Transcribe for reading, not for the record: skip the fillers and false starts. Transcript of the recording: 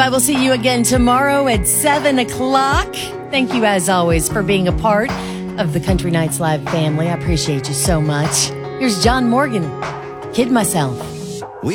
I will see you again tomorrow at 7 o'clock. Thank you, as always, for being a part of the Country Nights Live family. I appreciate you so much. Here's John Morgan, Kid Myself.